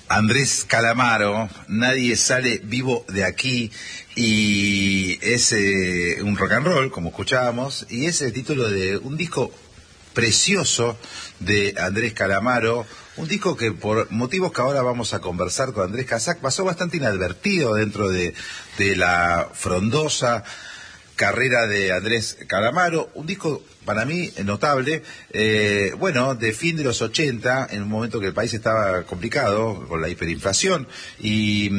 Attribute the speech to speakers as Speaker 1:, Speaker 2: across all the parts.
Speaker 1: Andrés Calamaro, Nadie sale vivo de aquí, y es un rock and roll, como escuchábamos, y es el título de un disco precioso de Andrés Calamaro, un disco que por motivos que ahora vamos a conversar con Andrés Casac pasó bastante inadvertido dentro de la frondosa carrera de Andrés Calamaro, un disco para mí notable, de fin de los 80, en un momento que el país estaba complicado con la hiperinflación, y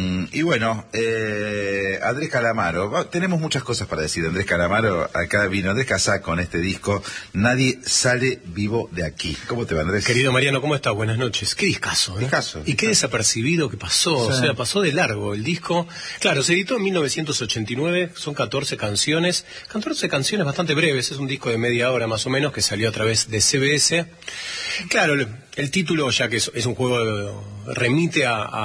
Speaker 1: Andrés Calamaro, tenemos muchas cosas para decir de Andrés Calamaro. Acá vino Andrés Casac con este disco, Nadie sale vivo de aquí. ¿Cómo te va, Andrés?
Speaker 2: Querido Mariano, ¿cómo estás? Buenas noches. Qué discazo, ¿eh? Y qué desapercibido que pasó, sí. O sea, pasó de largo el disco. Claro, se editó en 1989, son 14 canciones bastante breves, es un disco de media hora más o menos que salió a través de CBS. Claro, el título, ya que es un juego, remite a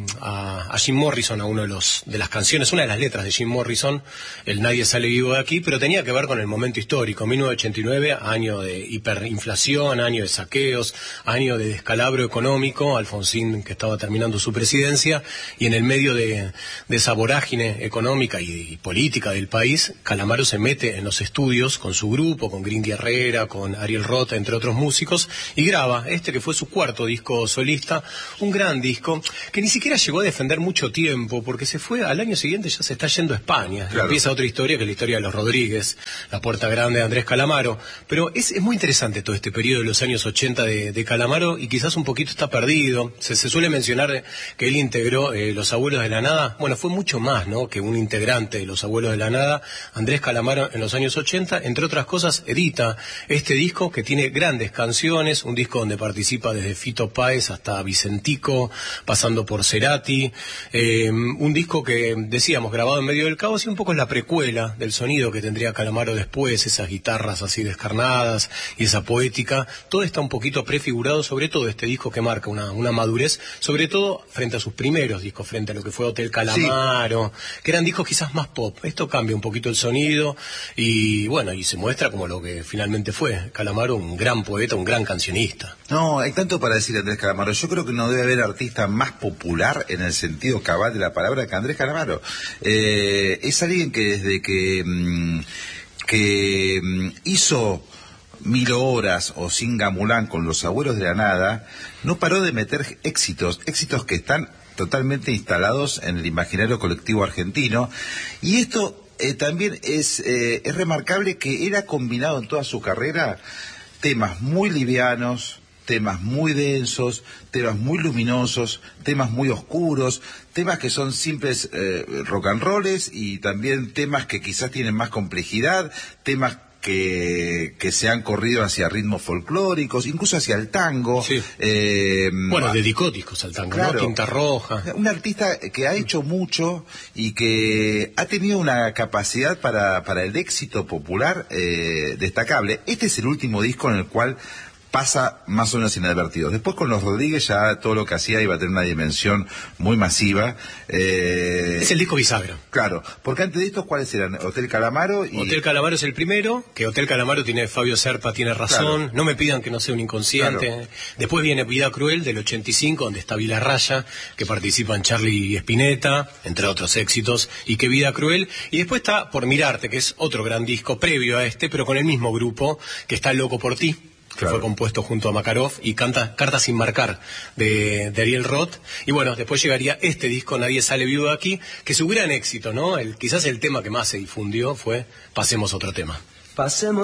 Speaker 2: Jim Morrison, a uno de las canciones, una de las letras de Jim Morrison, el Nadie sale vivo de aquí, pero tenía que ver con el momento histórico, 1989, año de hiperinflación, año de saqueos, año de descalabro económico, Alfonsín que estaba terminando su presidencia, y en el medio de esa vorágine económica y política del país, Calamaro se mete en los estudios con su grupo, con Grindy Herrera, con Ariel Roth, entre otros músicos, y graba que fue su cuarto disco solista, un gran disco que ni siquiera llegó a defender mucho tiempo, porque se fue al año siguiente, ya se está yendo a España. Claro. Empieza otra historia, que es la historia de los Rodríguez, la puerta grande de Andrés Calamaro. Pero es muy interesante todo este periodo de los años 80 de Calamaro, y quizás un poquito está perdido. Se suele mencionar que él integró Los Abuelos de la Nada. Bueno, fue mucho más, ¿no?, que un integrante de Los Abuelos de la Nada. Andrés Calamaro en los años 80, entre otras cosas, edita este disco que tiene grandes canciones, un disco donde participa desde Fito Páez hasta Vicentico, pasando por Cerati, un disco que, decíamos, grabado en medio del caos, y un poco es la precuela del sonido que tendría Calamaro después, esas guitarras así descarnadas y esa poética. Todo está un poquito prefigurado, sobre todo este disco que marca una madurez, sobre todo frente a sus primeros discos, frente a lo que fue Hotel Calamaro, sí, que eran discos quizás más pop. Esto cambia un poquito el sonido y se muestra como lo que finalmente fue Calamaro, un gran poeta, un gran cancionista.
Speaker 1: No, hay tanto para decir de Andrés Calamaro. Yo creo que no debe haber artista más popular en el sentido cabal de la palabra que Andrés Calamaro. Es alguien que desde que hizo 1000 horas o Singa Mulán con Los Abuelos de la Nada, no paró de meter éxitos que están totalmente instalados en el imaginario colectivo argentino. Y esto también es remarcable, que él ha combinado en toda su carrera temas muy livianos, temas muy densos, temas muy luminosos, temas muy oscuros, temas que son simples rock and rolls, y también temas que quizás tienen más complejidad, temas que se han corrido hacia ritmos folclóricos, incluso hacia el tango.
Speaker 2: Sí. Dedicó discos al tango, claro, ¿no? Tinta Roja.
Speaker 1: Un artista que ha hecho mucho y que ha tenido una capacidad para el éxito popular destacable. Este es el último disco en el cual pasa más o menos inadvertido. Después con los Rodríguez ya todo lo que hacía iba a tener una dimensión muy masiva.
Speaker 2: Es el disco bisagra.
Speaker 1: Claro, porque antes de estos, ¿cuáles eran? Hotel Calamaro y...
Speaker 2: Hotel Calamaro es el primero, que Hotel Calamaro tiene Fabio Serpa, tiene razón, claro. No me pidan que no sea un inconsciente. Claro. Después viene Vida Cruel del 85, donde está Vilarraya, que participan Charlie y Spinetta, entre otros éxitos, y que Vida Cruel. Y después está Por Mirarte, que es otro gran disco previo a este, pero con el mismo grupo, que está Loco por Ti, que fue compuesto junto a Makarov, y Cartas sin marcar de Ariel Roth. Y después llegaría este disco, Nadie sale vivo de aquí, que es su gran éxito, ¿no? Quizás el tema que más se difundió fue Pasemos a otro tema. Pasemos